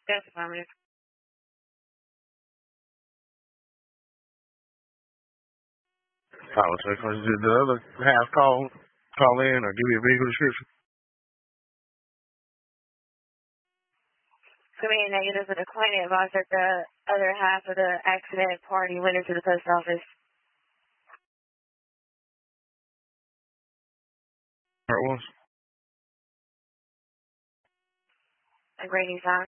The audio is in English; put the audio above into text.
That's affirmative. I was saying, did the other half call in or give you a vehicle description? So being negative, the client advised that the other half of the accident party went into the post office. Where it was? A Grady sign.